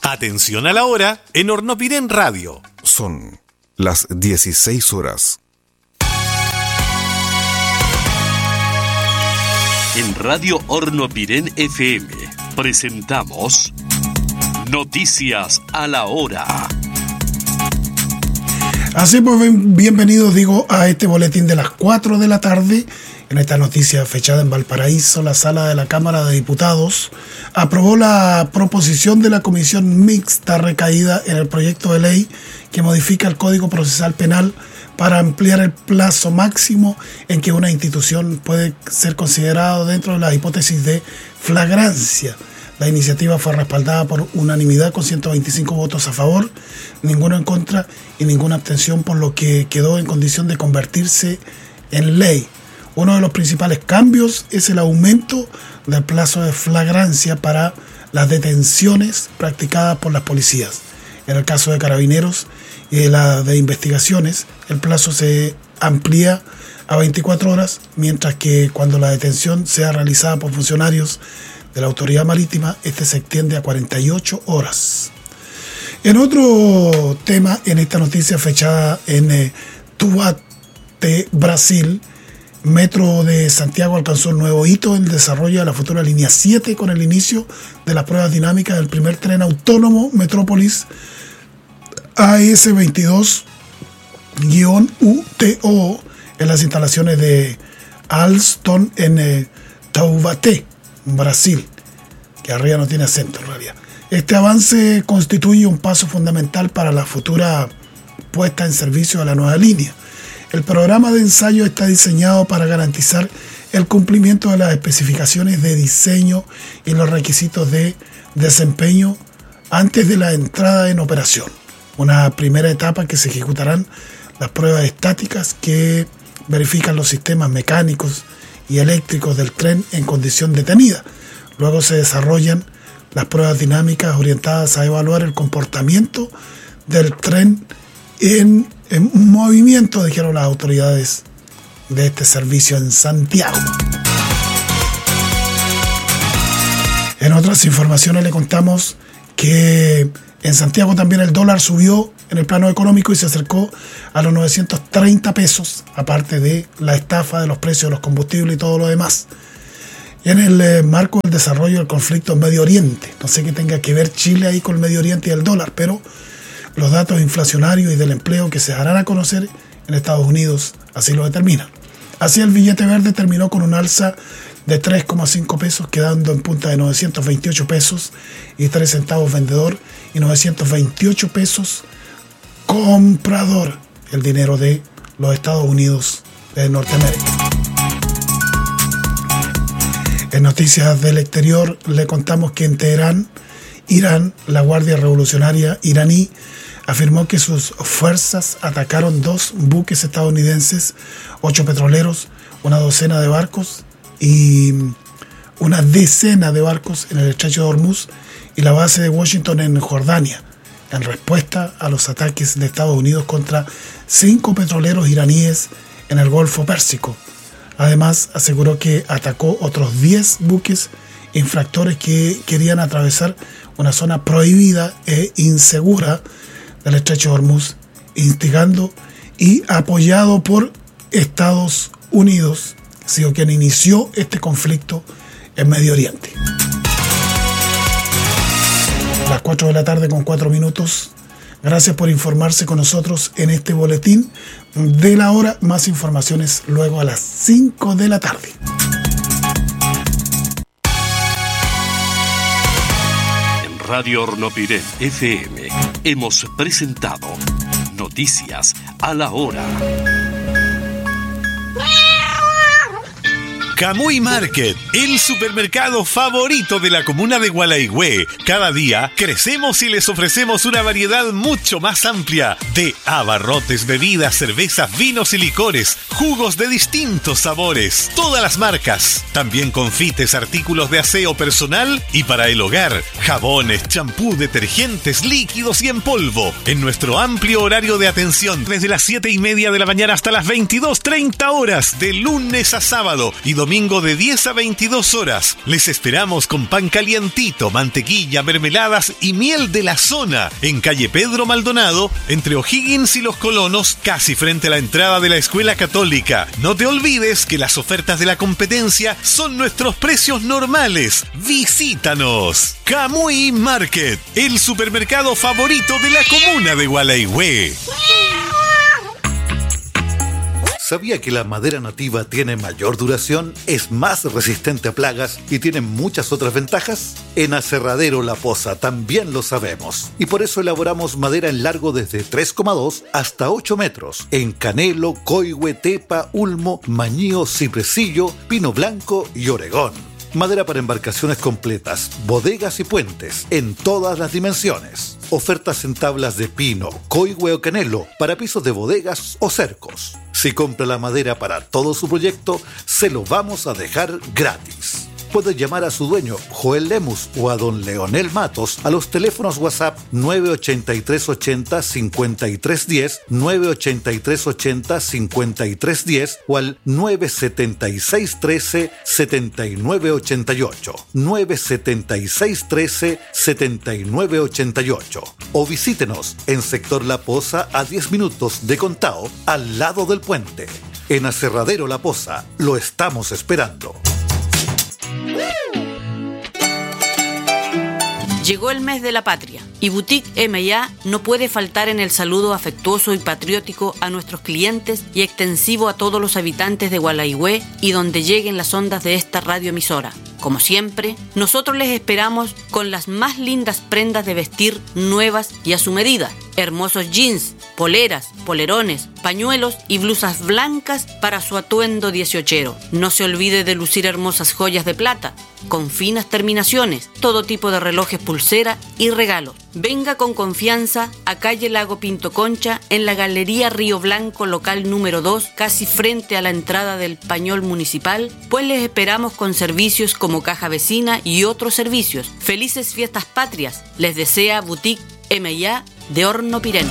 Atención a la hora en Hornopirén Radio. Son las 16 horas. En Radio Hornopirén FM presentamos Noticias a la Hora. Así pues, bienvenidos a este boletín de las 4 de la tarde. En esta noticia fechada en Valparaíso, la Sala de la Cámara de Diputados aprobó la proposición de la Comisión Mixta recaída en el proyecto de ley que modifica el Código Procesal Penal para ampliar el plazo máximo en que una institución puede ser considerada dentro de las hipótesis de flagrancia. La iniciativa fue respaldada por unanimidad con 125 votos a favor, ninguno en contra y ninguna abstención, por lo que quedó en condición de convertirse en ley. Uno de los principales cambios es el aumento del plazo de flagrancia para las detenciones practicadas por las policías. En el caso de Carabineros y de la de investigaciones, el plazo se amplía a 24 horas, mientras que cuando la detención sea realizada por funcionarios de la Autoridad Marítima, este se extiende a 48 horas. En otro tema, en esta noticia fechada en Taubaté, Brasil, Metro de Santiago alcanzó un nuevo hito en el desarrollo de la futura línea 7 con el inicio de las pruebas dinámicas del primer tren autónomo Metrópolis AS22-UTO en las instalaciones de Alstom en Taubaté, Brasil, que arriba no tiene acento en realidad. Este avance constituye un paso fundamental para la futura puesta en servicio de la nueva línea. El programa de ensayo está diseñado para garantizar el cumplimiento de las especificaciones de diseño y los requisitos de desempeño antes de la entrada en operación. Una primera etapa que se ejecutarán las pruebas estáticas que verifican los sistemas mecánicos y eléctricos del tren en condición detenida. Luego se desarrollan las pruebas dinámicas orientadas a evaluar el comportamiento del tren en movimiento, dijeron las autoridades de este servicio en Santiago. En otras informaciones le contamos que en Santiago también el dólar subió en el plano económico y se acercó a los 930 pesos, aparte de la estafa de los precios de los combustibles y todo lo demás. En el marco del desarrollo del conflicto en Medio Oriente, no sé qué tenga que ver Chile ahí con el Medio Oriente y el dólar, pero los datos inflacionarios y del empleo que se darán a conocer en Estados Unidos así lo determinan. Así, el billete verde terminó con un alza de 3,5 pesos, quedando en punta de 928 pesos y 3 centavos vendedor y 928 pesos comprador, el dinero de los Estados Unidos de Norteamérica. En noticias del exterior le contamos que en Teherán, Irán, la Guardia Revolucionaria iraní afirmó que sus fuerzas atacaron 2 buques estadounidenses, 8 petroleros, una docena de barcos y una decena de barcos en el estrecho de Hormuz y la base de Washington en Jordania, en respuesta a los ataques de Estados Unidos contra 5 petroleros iraníes en el Golfo Pérsico. Además, aseguró que atacó otros 10 buques infractores que querían atravesar una zona prohibida e insegura del estrecho de Hormuz, instigando y apoyado por Estados Unidos, sido quien inició este conflicto en Medio Oriente. Las 4 de la tarde con 4 minutos. Gracias por informarse con nosotros en este boletín de la hora. Más informaciones luego a las 5 de la tarde. En Radio Hornopirén FM hemos presentado Noticias a la Hora. Camuy Market, el supermercado favorito de la comuna de Gualaigüe. Cada día crecemos y les ofrecemos una variedad mucho más amplia de abarrotes, bebidas, cervezas, vinos y licores, jugos de distintos sabores, todas las marcas. También confites, artículos de aseo personal y para el hogar, jabones, champú, detergentes, líquidos y en polvo. En nuestro amplio horario de atención, desde las 7:30 de la mañana hasta las 22:30 horas, de lunes a sábado y domingo domingo de 10 a 22 horas. Les esperamos con pan calientito, mantequilla, mermeladas y miel de la zona en calle Pedro Maldonado, entre O'Higgins y Los Colonos, casi frente a la entrada de la Escuela Católica. No te olvides que las ofertas de la competencia son nuestros precios normales. ¡Visítanos! Camuy Market, el supermercado favorito de la comuna de Gualeguay. ¿Sabía que la madera nativa tiene mayor duración, es más resistente a plagas y tiene muchas otras ventajas? En Aserradero La Poza también lo sabemos. Y por eso elaboramos madera en largo desde 3,2 hasta 8 metros. En canelo, coihue, tepa, ulmo, mañío, cipresillo, pino blanco y oregón. Madera para embarcaciones completas, bodegas y puentes, en todas las dimensiones. Ofertas en tablas de pino, coihue o canelo, para pisos de bodegas o cercos. Si compra la madera para todo su proyecto, se lo vamos a dejar gratis. Puede llamar a su dueño, Joel Lemus, o a don Leonel Matos a los teléfonos WhatsApp 98380-5310, 98380-5310 o al 97613-7988, 97613-7988. O visítenos en Sector La Poza a 10 minutos de Contao, al lado del puente. En Aserradero La Poza, lo estamos esperando. Llegó el mes de la patria y Boutique M&A no puede faltar en el saludo afectuoso y patriótico a nuestros clientes y extensivo a todos los habitantes de Gualeguay y donde lleguen las ondas de esta radioemisora. Como siempre, nosotros les esperamos con las más lindas prendas de vestir nuevas y a su medida. Hermosos jeans, poleras, polerones, pañuelos y blusas blancas para su atuendo 18ero. No se olvide de lucir hermosas joyas de plata, con finas terminaciones, todo tipo de relojes, pulsera y regalos. Venga con confianza a calle Lago Pinto Concha, en la Galería Río Blanco, local número 2, casi frente a la entrada del Pañol Municipal, pues les esperamos con servicios como caja vecina y otros servicios. Felices fiestas patrias, les desea Boutique M&A de Horno Pirén.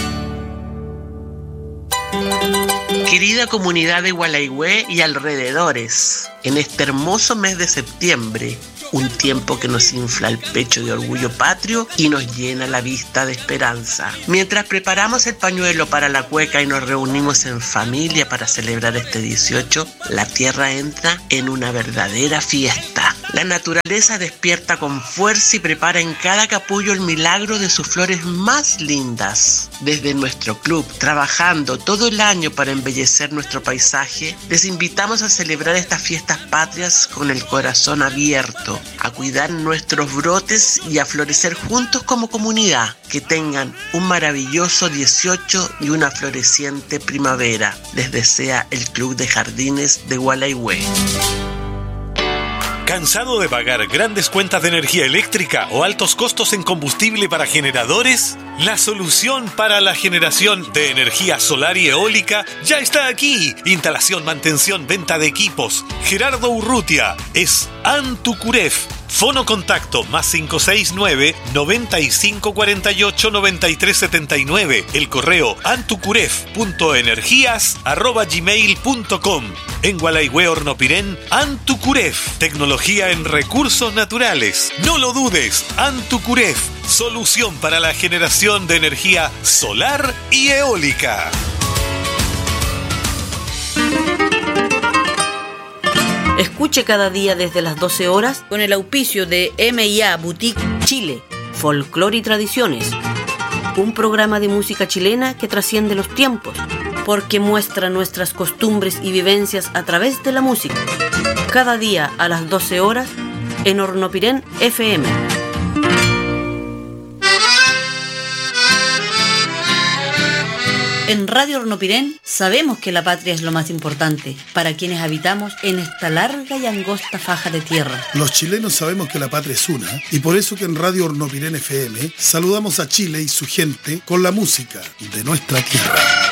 Querida comunidad de Gualeguay y alrededores, en este hermoso mes de septiembre, un tiempo que nos infla el pecho de orgullo patrio y nos llena la vista de esperanza. Mientras preparamos el pañuelo para la cueca y nos reunimos en familia para celebrar este 18, la tierra entra en una verdadera fiesta. La naturaleza despierta con fuerza y prepara en cada capullo el milagro de sus flores más lindas. Desde nuestro club, trabajando todo el año para embellecer nuestro paisaje, les invitamos a celebrar estas fiestas patrias con el corazón abierto, a cuidar nuestros brotes y a florecer juntos como comunidad. Que tengan un maravilloso 18 y una floreciente primavera. Les desea el Club de Jardines de Gualeguay. ¿Cansado de pagar grandes cuentas de energía eléctrica o altos costos en combustible para generadores? La solución para la generación de energía solar y eólica ya está aquí. Instalación, mantención, venta de equipos. Gerardo Urrutia es Antucuref. Fono contacto más 569-9548-9379. El correo antucuref.energías@gmail.com. En Gualeguay Horno Pirén, Antucuref. Tecnología en recursos naturales. No lo dudes, Antucuref. Solución para la generación de energía solar y eólica. Escuche cada día desde las 12 horas con el auspicio de M&A Boutique Chile, Folclor y Tradiciones. Un programa de música chilena que trasciende los tiempos, porque muestra nuestras costumbres y vivencias a través de la música. Cada día a las 12 horas en Hornopirén FM. En Radio Hornopirén sabemos que la patria es lo más importante para quienes habitamos en esta larga y angosta faja de tierra. Los chilenos sabemos que la patria es una, y por eso que en Radio Hornopirén FM saludamos a Chile y su gente con la música de nuestra tierra.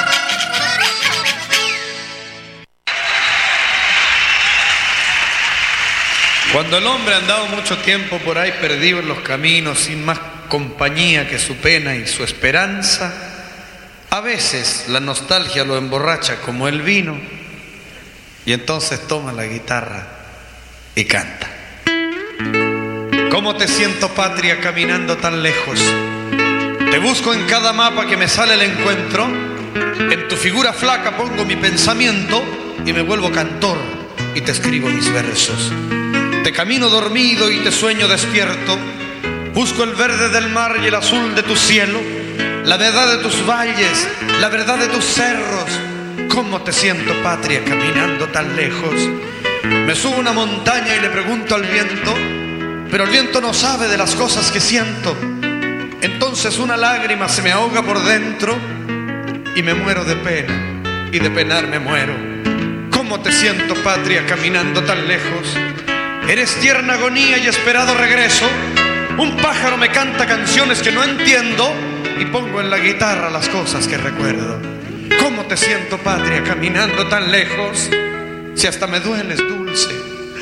Cuando el hombre ha andado mucho tiempo por ahí perdido en los caminos, sin más compañía que su pena y su esperanza, a veces la nostalgia lo emborracha como el vino Y entonces toma la guitarra y canta. ¿Cómo te siento, patria, caminando tan lejos? Te busco en cada mapa que me sale el encuentro. En tu figura flaca pongo mi pensamiento y me vuelvo cantor y te escribo mis versos. Te camino dormido y te sueño despierto. Busco el verde del mar y el azul de tu cielo, la verdad de tus valles, la verdad de tus cerros. ¿Cómo te siento, patria, caminando tan lejos? Me subo a una montaña y le pregunto al viento, pero el viento no sabe de las cosas que siento. Entonces una lágrima se me ahoga por dentro y me muero de pena, y de penar me muero. ¿Cómo te siento, patria, caminando tan lejos? Eres tierna agonía y esperado regreso. Un pájaro me canta canciones que no entiendo y pongo en la guitarra las cosas que recuerdo. ¿Cómo te siento, patria, caminando tan lejos? Si hasta me dueles, dulce,